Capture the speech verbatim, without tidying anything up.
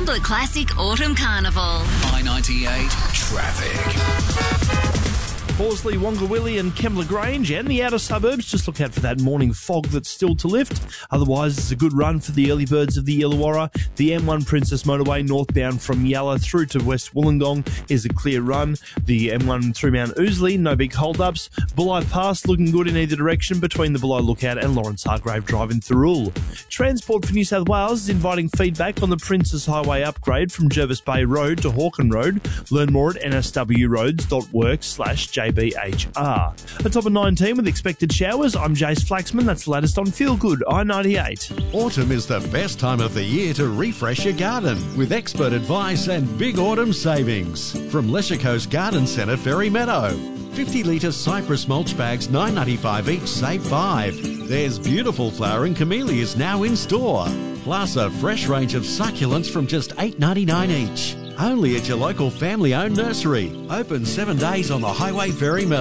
Ambler Classic Autumn Carnival. I ninety-eight Traffic. Horsley, Wongawilli and Kembla Grange and the outer suburbs. Just look out for that morning fog that's still to lift. Otherwise, it's a good run for the early birds of the Illawarra. The M one Princess Motorway northbound from Yalla through to West Wollongong is a clear run. The M one through Mount Ousley, no big hold-ups. Bulli Pass looking good in either direction between the Bulli Lookout and Lawrence Hargrave Drive in Thirroul. Transport for New South Wales is inviting feedback on the Princess Highway upgrade from Jervis Bay Road to Hawken Road. Learn more at n s w roads dot work slash j b h r. A top of nineteen with expected showers. I'm Jace Flaxman. That's the latest on Feel Good I ninety-eight. Autumn is the best time of the year to refresh your garden with expert advice and big autumn savings. From Leisure Coast Garden Centre, Ferry Meadow. fifty litre cypress mulch bags, nine ninety-five each, save five. There's beautiful flowering camellias now in store. Plus a fresh range of succulents from just eight ninety-nine each. Only at your local family-owned nursery. Open seven days on the Highway Ferry Meadow.